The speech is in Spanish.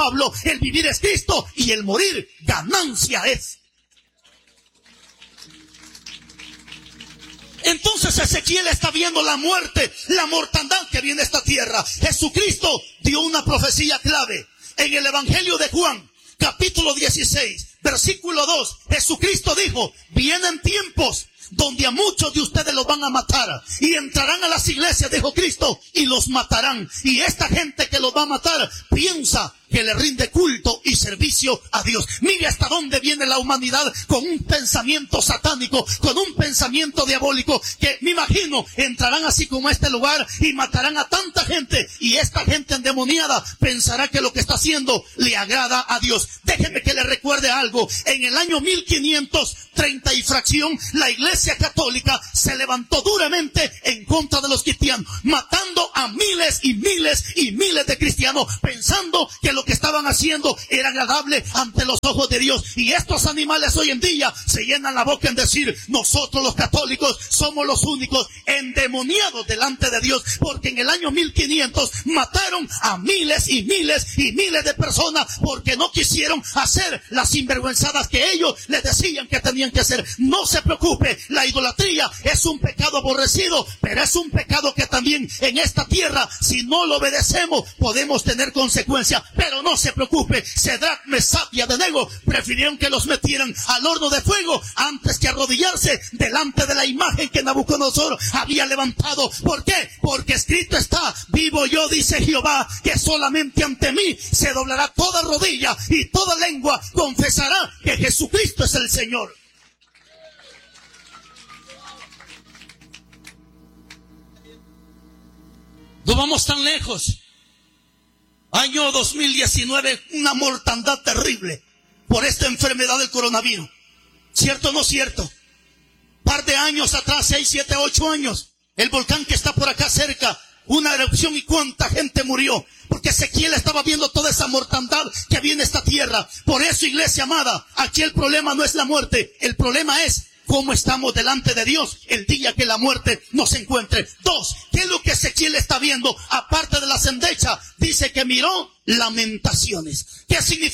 Pablo, el vivir es Cristo y el morir ganancia es. Entonces Ezequiel está viendo la muerte, la mortandad que viene a esta tierra. Jesucristo dio una profecía clave en el Evangelio de Juan, capítulo 16, versículo 2. Jesucristo dijo: vienen tiempos donde a muchos de ustedes los van a matar y entrarán a las iglesias, dijo Cristo, y los matarán. Y esta gente que los va a matar piensa que le rinde culto y servicio a Dios. Mire hasta dónde viene la humanidad con un pensamiento satánico, con un pensamiento diabólico, que me imagino entrarán así como a este lugar y matarán a tanta gente, y esta gente endemoniada pensará que lo que está haciendo le agrada a Dios. Déjeme que le recuerde algo. En el año 1530 y fracción, la Iglesia Católica se levantó duramente en contra de los cristianos, matando a miles y miles y miles de cristianos, pensando que lo que estaban haciendo era agradable ante los ojos de Dios. Y estos animales hoy en día se llenan la boca en decir: nosotros los católicos somos los únicos endemoniados delante de Dios, porque en el año 1500 mataron a miles y miles y miles de personas porque no quisieron hacer las sinvergüenzadas que ellos les decían que tenían que hacer. No se preocupe, la idolatría es un pecado aborrecido, pero es un pecado que también en esta tierra, si no lo obedecemos, podemos tener consecuencias. Pero no se preocupe, Cedrac, Mesac y Abednego prefirieron que los metieran al horno de fuego antes que arrodillarse delante de la imagen que Nabucodonosor había levantado. ¿Por qué? Porque escrito está: vivo yo, dice Jehová, que solamente ante mí se doblará toda rodilla y toda lengua confesará que Jesucristo es el Señor. No vamos tan lejos. Año 2019, una mortandad terrible por esta enfermedad del coronavirus. ¿Cierto o no cierto? Par de años atrás, 6, 7, 8 años, el volcán que está por acá cerca, una erupción, y cuánta gente murió, porque Ezequiel estaba viendo toda esa mortandad que viene a esta tierra. Por eso, iglesia amada, aquí el problema no es la muerte, el problema es cómo estamos delante de Dios el día que la muerte nos encuentre. 2, ¿qué es lo que Ezequiel está viendo? Aparte de las endechas, dice que miró lamentaciones. ¿Qué significa?